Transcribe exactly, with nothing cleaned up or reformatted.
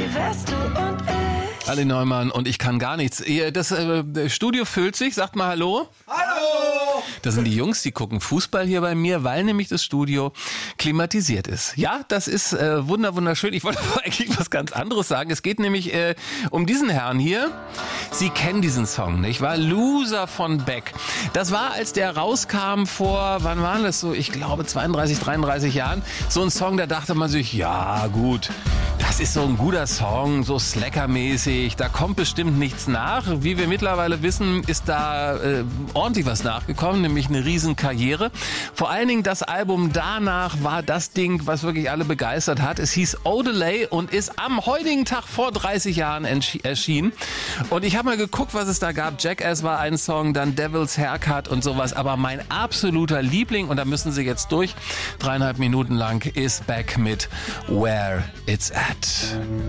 wie wärst du und ich? Ali Neumann und ich kann gar nichts. Das äh, Studio füllt sich. Sagt mal Hallo. Hallo! Das sind die Jungs, die gucken Fußball hier bei mir, weil nämlich das Studio klimatisiert ist. Ja, das ist äh, wunder wunderschön. Ich wollte aber eigentlich was ganz anderes sagen. Es geht nämlich äh, um diesen Herrn hier. Sie kennen diesen Song, nicht wahr? Loser von Beck. Das war, als der rauskam vor, wann war das so? Ich glaube zweiunddreißig, dreiunddreißig Jahren. So ein Song, da dachte man sich, ja gut, das ist so ein guter Song, so Slacker-mäßig. Da kommt bestimmt nichts nach. Wie wir mittlerweile wissen, ist da äh, ordentlich was nachgekommen, nämlich eine riesen Karriere. Vor allen Dingen das Album danach war das Ding, was wirklich alle begeistert hat. Es hieß Odelay und ist am heutigen Tag vor dreißig Jahren erschienen. Und ich habe mal geguckt, was es da gab. Jackass war ein Song, dann Devil's Haircut und sowas. Aber mein absoluter Liebling, und da müssen Sie jetzt durch, dreieinhalb Minuten lang, ist Beck mit Where It's At.